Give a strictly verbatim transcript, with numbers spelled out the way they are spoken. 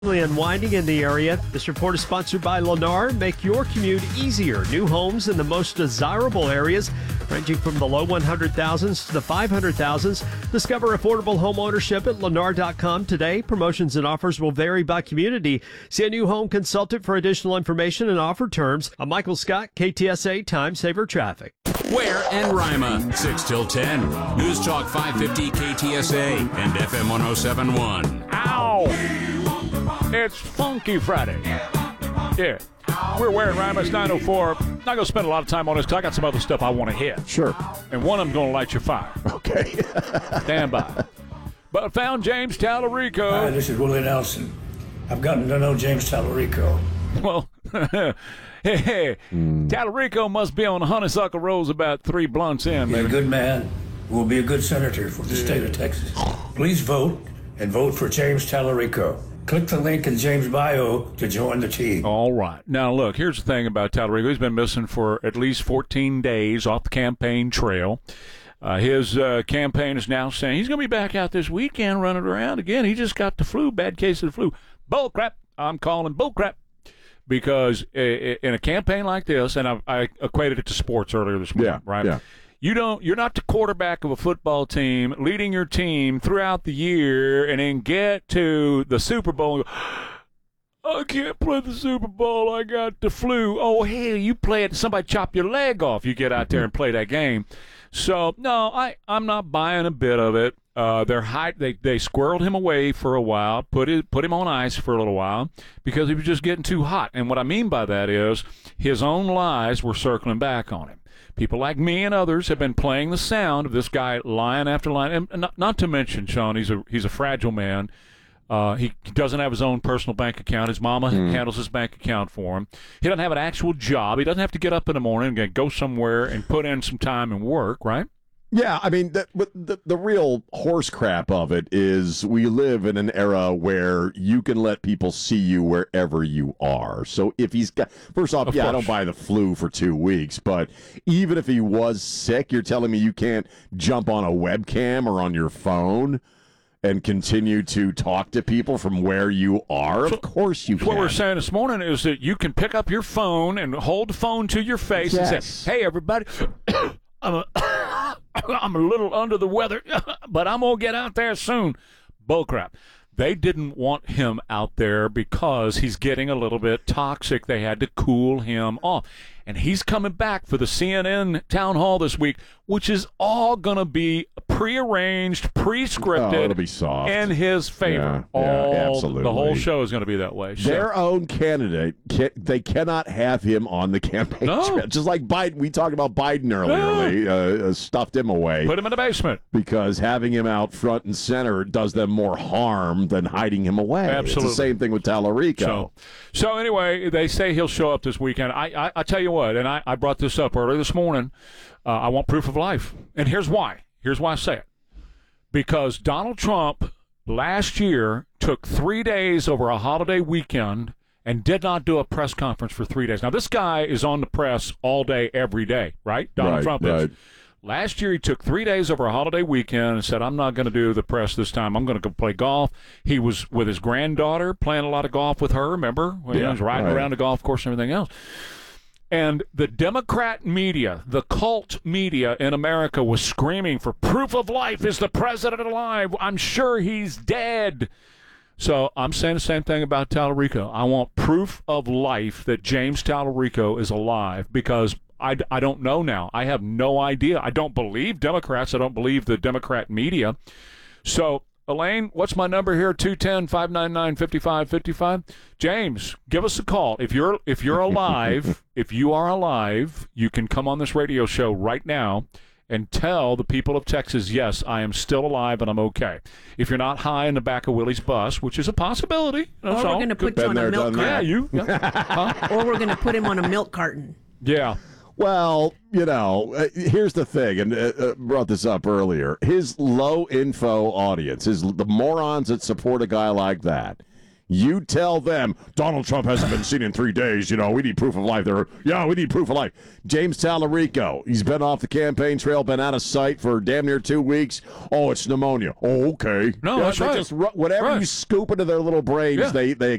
Unwinding in the area. This report is sponsored by Lennar. Make your commute easier. New homes in the most desirable areas, ranging from the low one hundred thousands to the five hundred thousands. Discover affordable home ownership at lennar dot com today. Promotions and offers will vary by community. See a new home consultant for additional information and offer terms. I'm Michael Scott, K T S A Time Saver Traffic. Ware and Rima, six till ten. News Talk five fifty K T S A and F M one oh seven point one. Ow! It's Funky Friday. Yeah. We're wearing Rima. It's nine oh four. I'm not going to spend a lot of time on this because I got some other stuff I want to hit. Sure. And one of them's going to light your fire. Okay. Stand by. But I found James Tallarico. Hi, this is Willie Nelson. I've gotten to know James Tallarico. Well, hey, hey. Mm. Tallarico must be on Honeysuckle Rose about three blunts in. He's maybe. a good man who will be a good senator for the state of Texas. Please vote and vote for James Tallarico. Click the link in James' bio to join the team. All right. Now, look, here's the thing about Tallarico. He's been missing for at least fourteen days off the campaign trail. Uh, his uh, campaign is now saying he's going to be back out this weekend running around again. He just got the flu, bad case of the flu. Bull crap. I'm calling bull crap. Because in a campaign like this, and I, I equated it to sports earlier this morning, yeah, right? Yeah. You don't. You're not the quarterback of a football team leading your team throughout the year, and then get to the Super Bowl and go, I can't play the Super Bowl. I got the flu. Oh, hell, you play it. Somebody chop your leg off. You get out there and play that game. So no, I I'm not buying a bit of it. Uh, they're high, they they squirreled him away for a while, put it put him on ice for a little while because he was just getting too hot. And what I mean by that is his own lies were circling back on him. People like me and others have been playing the sound of this guy line after line, and not, not to mention, Sean, he's a he's a fragile man. Uh, he doesn't have his own personal bank account. His mama mm. handles his bank account for him. He doesn't have an actual job. He doesn't have to get up in the morning and go somewhere and put in some time and work, right? Yeah, I mean, the, the the real horse crap of it is we live in an era where you can let people see you wherever you are. So if he's got, first off, of yeah, course. I don't buy the flu for two weeks, but even if he was sick, you're telling me you can't jump on a webcam or on your phone and continue to talk to people from where you are? So, of course you can. What we're saying this morning is that you can pick up your phone and hold the phone to your face yes. and say, hey, everybody, I'm a, I'm a little under the weather, but I'm going to get out there soon. Bullcrap. They didn't want him out there because he's getting a little bit toxic. They had to cool him off. And he's coming back for the C N N town hall this week, which is all going to be prearranged, pre-scripted, oh, it'll be soft. in his favor. Yeah, all, yeah, absolutely. The whole show is going to be that way. So. Their own candidate, can, they cannot have him on the campaign No. trail. Just like Biden, we talked about Biden earlier. Yeah. They uh, stuffed him away. Put him in the basement. Because having him out front and center does them more harm than hiding him away. Absolutely. It's the same thing with Tallarico. So, so anyway, they say he'll show up this weekend. I, I, I tell you what, and I, I brought this up earlier this morning. Uh, I want proof of life. And here's why. Here's why I say it. Because Donald Trump last year took three days over a holiday weekend and did not do a press conference for three days. Now, this guy is on the press all day, every day, right? Donald right, Trump right. is. Last year, he took three days over a holiday weekend and said, I'm not going to do the press this time. I'm going to go play golf. He was with his granddaughter, playing a lot of golf with her, remember? When yeah, he was riding right. around the golf course and everything else. And the Democrat media, the cult media in America was screaming for proof of life. Is the president alive? I'm sure he's dead. So I'm saying the same thing about Tallarico. I want proof of life that James Tallarico is alive because I, I don't know now. I have no idea. I don't believe Democrats. I don't believe the Democrat media. So, Elaine, what's my number here? two one zero, five nine nine, five five five five. James, give us a call. If you're if you're alive, if you are alive, you can come on this radio show right now and tell the people of Texas, yes, I am still alive and I'm okay. If you're not high in the back of Willie's bus, which is a possibility. Or we're going to put you on a milk carton. Yeah, you. Yeah. Huh? Or we're going to put him on a milk carton. Yeah. Well, you know, uh, here's the thing, and uh, uh, brought this up earlier. His low-info audience, his the morons that support a guy like that, You tell them Donald Trump hasn't been seen in three days. You know, we need proof of life. They're, yeah, we need proof of life. James Tallarico, he's been off the campaign trail, been out of sight for damn near two weeks. Oh, it's pneumonia. Oh, okay. No, yeah, that's they right. Just, whatever right. you scoop into their little brains, yeah. they, they